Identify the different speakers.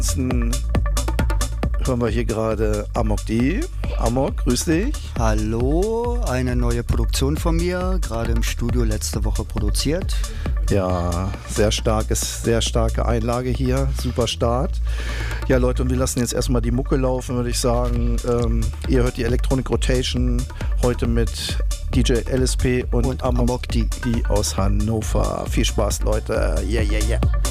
Speaker 1: Ansonsten hören wir hier gerade Amok D. Amok, grüß dich.
Speaker 2: Hallo, eine neue Produktion von mir, gerade im Studio letzte Woche produziert.
Speaker 1: Ja, sehr starke Einlage hier, super Start. Ja Leute, und wir lassen jetzt erstmal die Mucke laufen, würde ich sagen. Ihr hört die Electronic Rotation heute mit DJ LSP und Amok D aus Hannover. Viel Spaß, Leute. Yeah, yeah, yeah.